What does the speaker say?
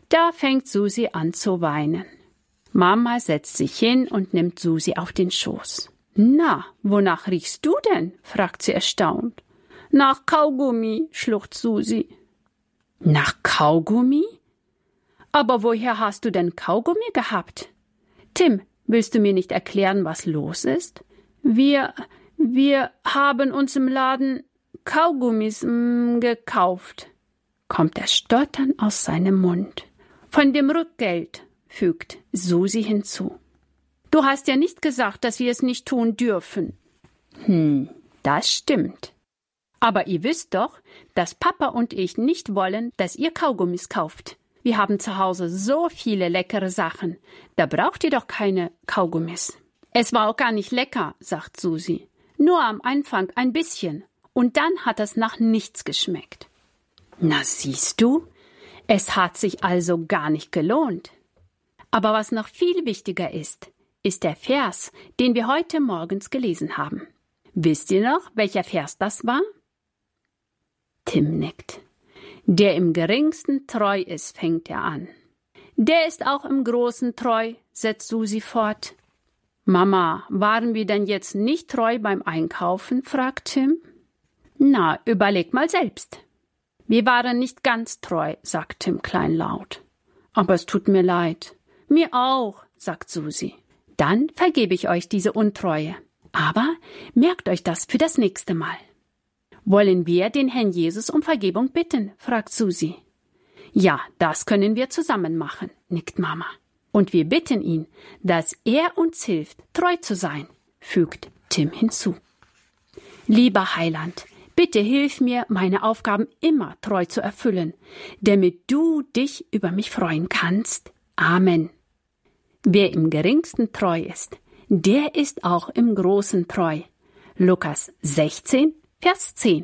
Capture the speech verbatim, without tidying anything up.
Da fängt Susi an zu weinen. Mama setzt sich hin und nimmt Susi auf den Schoß. »Na, wonach riechst du denn?« fragt sie erstaunt. »Nach Kaugummi«, schluchzt Susi. »Nach Kaugummi? Aber woher hast du denn Kaugummi gehabt? Tim, willst du mir nicht erklären, was los ist?« Wir, wir haben uns im Laden Kaugummis mm, gekauft«, kommt das Stottern aus seinem Mund. »Von dem Rückgeld«, fügt Susi hinzu. »Du hast ja nicht gesagt, dass wir es nicht tun dürfen.« »Hm, das stimmt. Aber ihr wisst doch, dass Papa und ich nicht wollen, dass ihr Kaugummis kauft. Wir haben zu Hause so viele leckere Sachen. Da braucht ihr doch keine Kaugummis.« »Es war auch gar nicht lecker«, sagt Susi. »Nur am Anfang ein bisschen. Und dann hat es nach nichts geschmeckt.« »Na siehst du, es hat sich also gar nicht gelohnt.« Aber was noch viel wichtiger ist, ist der Vers, den wir heute morgens gelesen haben. Wisst ihr noch, welcher Vers das war? Tim nickt. »Der im Geringsten treu ist«, fängt er an. »Der ist auch im Großen treu«, setzt Susi fort. »Mama, waren wir denn jetzt nicht treu beim Einkaufen?«, fragt Tim. »Na, überleg mal selbst.« »Wir waren nicht ganz treu«, sagt Tim kleinlaut. »Aber es tut mir leid.« »Mir auch«, sagt Susi. »Dann vergebe ich euch diese Untreue. Aber merkt euch das für das nächste Mal.« »Wollen wir den Herrn Jesus um Vergebung bitten?«, fragt Susi. »Ja, das können wir zusammen machen«, nickt Mama. »Und wir bitten ihn, dass er uns hilft, treu zu sein«, fügt Tim hinzu. »Lieber Heiland, bitte hilf mir, meine Aufgaben immer treu zu erfüllen, damit du dich über mich freuen kannst. Amen.« Wer im Geringsten treu ist, der ist auch im Großen treu. Lukas sechzehn, Vers zehn.